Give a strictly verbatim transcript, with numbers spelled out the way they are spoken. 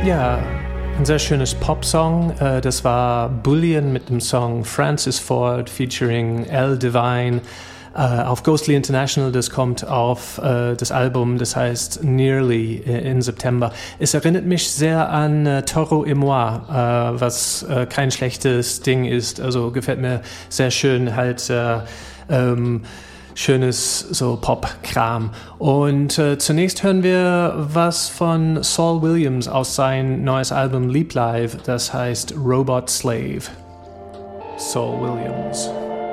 Ja, ein sehr schönes Popsong. Äh, das war Bullion mit dem Song Francis Ford featuring L. Devine äh, auf Ghostly International. Das kommt auf äh, das Album, das heißt Nearly äh, im September. Es erinnert mich sehr an äh, Toro et Moi, äh, was äh, kein schlechtes Ding ist. Also gefällt mir sehr schön halt äh, ähm, schönes so Pop-Kram. Und äh, zunächst hören wir was von Saul Williams aus sein neues Album Leap Live, das heißt Robot Slave. Saul Williams.